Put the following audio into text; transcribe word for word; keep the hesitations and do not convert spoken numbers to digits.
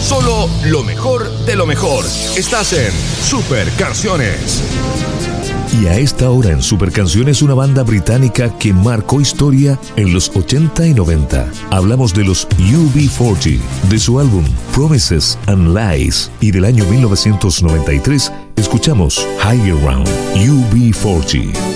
Solo lo mejor de lo mejor. Estás en Super Canciones. Y a esta hora en Super Canciones, una banda británica que marcó historia en los ochenta y noventa. Hablamos de los U B cuarenta, de su álbum Promises and Lies, y del año mil novecientos noventa y tres escuchamos High Ground, U B cuarenta.